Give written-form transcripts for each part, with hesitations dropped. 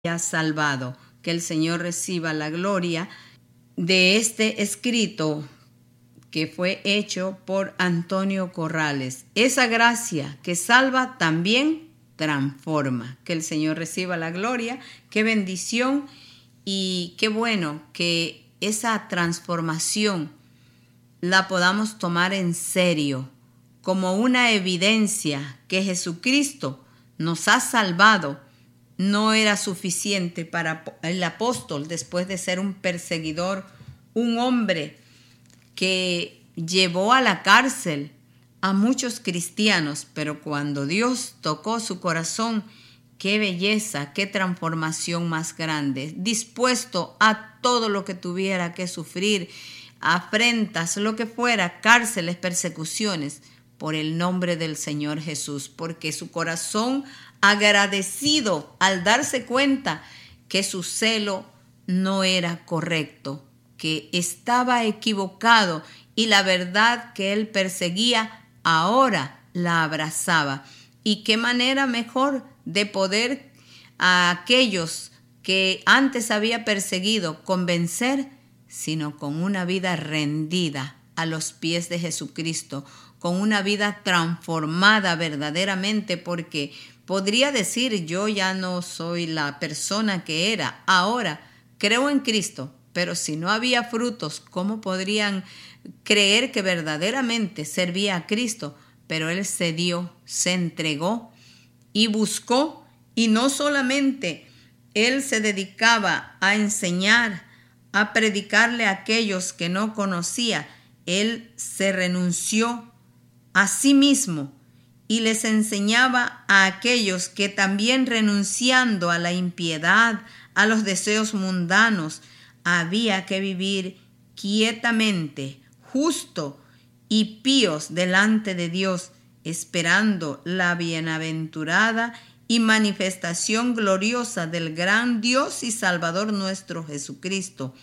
ha salvado. Que el Señor reciba la gloria de este escrito que fue hecho por Antonio Corrales. Esa gracia que salva también transforma. Que el Señor reciba la gloria. Qué bendición y qué bueno que esa transformación la podamos tomar en serio como una evidencia que Jesucristo nos ha salvado. No era suficiente para el apóstol, después de ser un perseguidor, un hombre que llevó a la cárcel a muchos cristianos, pero cuando Dios tocó su corazón, qué belleza, qué transformación más grande, dispuesto a todo lo que tuviera que sufrir, afrentas, lo que fuera, cárceles, persecuciones, por el nombre del Señor Jesús, porque su corazón agradecido al darse cuenta que su celo no era correcto, que estaba equivocado y la verdad que él perseguía ahora la abrazaba. Y qué manera mejor de poder a aquellos que antes había perseguido convencer, sino con una vida rendida a los pies de Jesucristo, con una vida transformada verdaderamente, porque podría decir, yo ya no soy la persona que era, ahora creo en Cristo, pero si no había frutos, ¿cómo podrían creer que verdaderamente servía a Cristo? Pero él se dio, se entregó y buscó, y no solamente él se dedicaba a enseñar, a predicarle a aquellos que no conocía, él se renunció a sí mismo y les enseñaba a aquellos que también renunciando a la impiedad, a los deseos mundanos, había que vivir quietamente, justo y píos delante de Dios, esperando la bienaventurada y manifestación gloriosa del gran Dios y Salvador nuestro Jesucristo,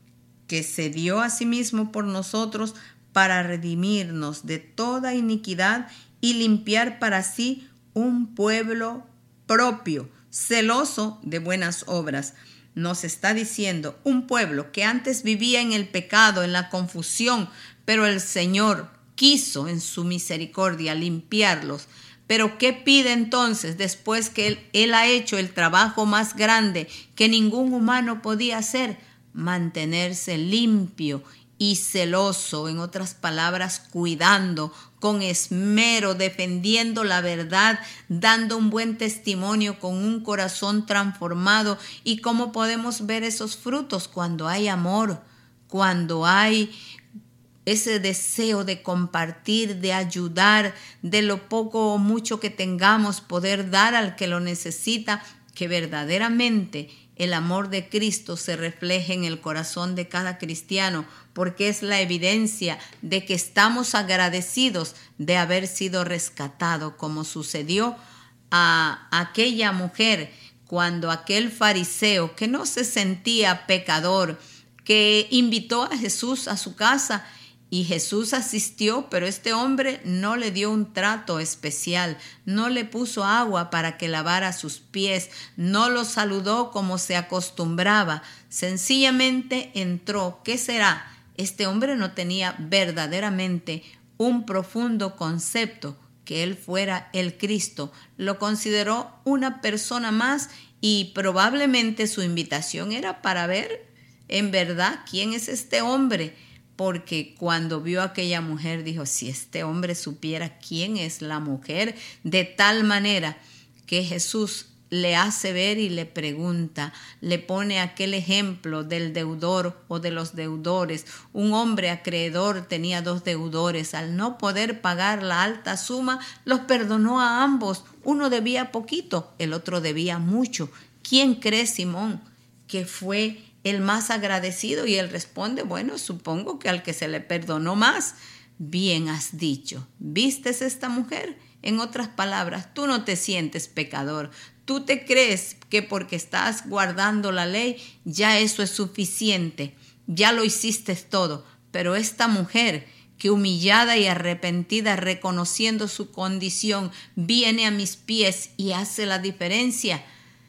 que se dio a sí mismo por nosotros para redimirnos de toda iniquidad y limpiar para sí un pueblo propio, celoso de buenas obras. Nos está diciendo un pueblo que antes vivía en el pecado, en la confusión, pero el Señor quiso en su misericordia limpiarlos. Pero ¿qué pide entonces después que Él ha hecho el trabajo más grande que ningún humano podía hacer? Mantenerse limpio y celoso, en otras palabras, cuidando, con esmero, defendiendo la verdad, dando un buen testimonio con un corazón transformado. ¿Y cómo podemos ver esos frutos? Cuando hay amor, cuando hay ese deseo de compartir, de ayudar, de lo poco o mucho que tengamos, poder dar al que lo necesita, que verdaderamente el amor de Cristo se refleje en el corazón de cada cristiano, porque es la evidencia de que estamos agradecidos de haber sido rescatados, como sucedió a aquella mujer cuando aquel fariseo que no se sentía pecador, que invitó a Jesús a su casa, y Jesús asistió, pero este hombre no le dio un trato especial, no le puso agua para que lavara sus pies, no lo saludó como se acostumbraba, sencillamente entró. ¿Qué será? Este hombre no tenía verdaderamente un profundo concepto que él fuera el Cristo, lo consideró una persona más y probablemente su invitación era para ver en verdad quién es este hombre. Porque cuando vio a aquella mujer dijo, si este hombre supiera quién es la mujer, de tal manera que Jesús le hace ver y le pregunta, le pone aquel ejemplo del deudor o de los deudores. Un hombre acreedor tenía 2 deudores. Al no poder pagar la alta suma, los perdonó a ambos. Uno debía poquito, el otro debía mucho. ¿Quién cree, Simón, que fue el más agradecido? Y él responde, bueno, supongo que al que se le perdonó más. Bien has dicho. ¿Vistes esta mujer? En otras palabras, tú no te sientes pecador. Tú te crees que porque estás guardando la ley, ya eso es suficiente. Ya lo hiciste todo. Pero esta mujer que humillada y arrepentida, reconociendo su condición, viene a mis pies y hace la diferencia.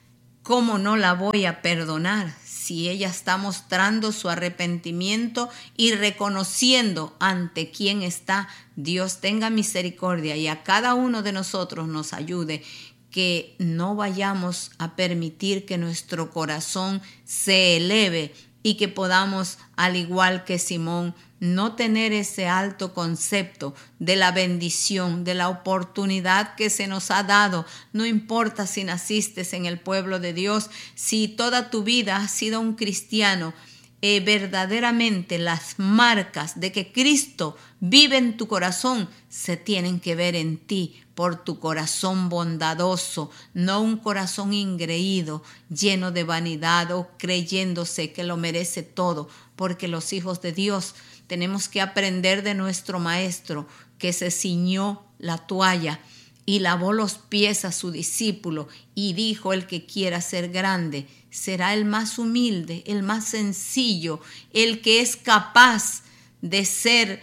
¿cómo no la voy a perdonar si ella está mostrando su arrepentimiento y reconociendo ante quién está? Dios tenga misericordia y a cada uno de nosotros nos ayude, que no vayamos a permitir que nuestro corazón se eleve y que podamos, al igual que Simón, no tener ese alto concepto de la bendición, de la oportunidad que se nos ha dado. No importa si naciste en el pueblo de Dios, si toda tu vida has sido un cristiano, verdaderamente las marcas de que Cristo vive en tu corazón se tienen que ver en ti por tu corazón bondadoso, no un corazón ingreído, lleno de vanidad o creyéndose que lo merece todo, porque los hijos de Dios tenemos que aprender de nuestro maestro, que se ciñó la toalla y lavó los pies a su discípulo y dijo: el que quiera ser grande será el más humilde, el más sencillo, el que es capaz de ser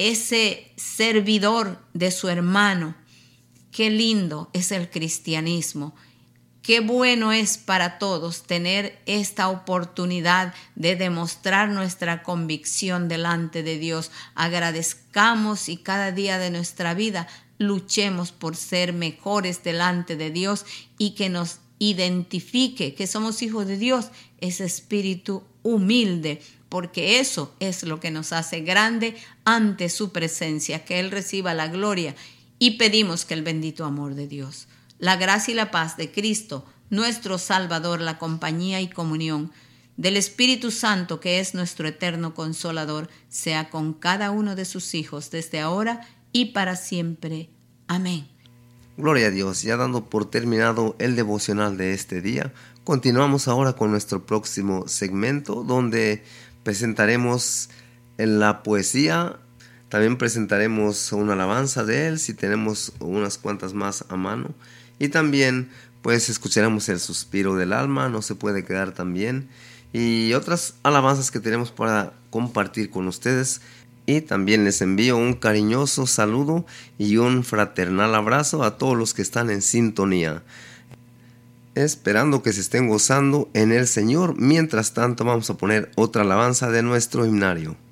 ese servidor de su hermano. Qué lindo es el cristianismo. Qué bueno es para todos tener esta oportunidad de demostrar nuestra convicción delante de Dios. Agradezcamos y cada día de nuestra vida luchemos por ser mejores delante de Dios y que nos identifique que somos hijos de Dios, ese espíritu humilde, porque eso es lo que nos hace grande ante su presencia, que Él reciba la gloria, y pedimos que el bendito amor de Dios, la gracia y la paz de Cristo, nuestro Salvador, la compañía y comunión del Espíritu Santo, que es nuestro eterno Consolador, sea con cada uno de sus hijos desde ahora y para siempre. Amén. Gloria a Dios. Ya dando por terminado el devocional de este día, continuamos ahora con nuestro próximo segmento, donde presentaremos la poesía. También presentaremos una alabanza de él, si tenemos unas cuantas más a mano. Y también pues escucharemos el suspiro del alma, no se puede quedar también. Y otras alabanzas que tenemos para compartir con ustedes. Y también les envío un cariñoso saludo y un fraternal abrazo a todos los que están en sintonía, esperando que se estén gozando en el Señor. Mientras tanto, vamos a poner otra alabanza de nuestro himnario.